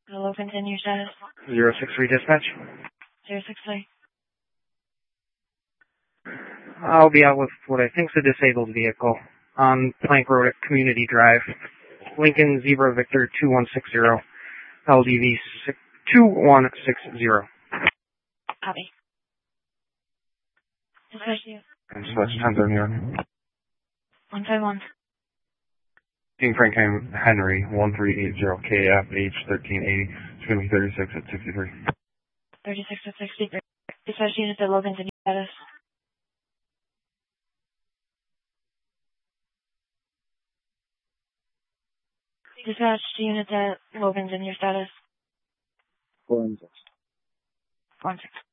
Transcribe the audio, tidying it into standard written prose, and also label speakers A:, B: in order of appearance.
A: Hello, continue status.
B: 063 dispatch.
A: 063.
B: I'll be out with what I think's a disabled vehicle on Plank Road at Community Drive. Lincoln Zebra Victor 2160. LDV 2160.
A: Copy. Dispatch you.
B: Dispatch 1031.
A: 151.
B: King Frank Henry 1380 KF H 1380. It's going to be 36 at 63.
A: 36 at 63. Dispatch unit at Logan, continue status. Dispatch unit at Logan's in your status.
B: 416.
A: 416.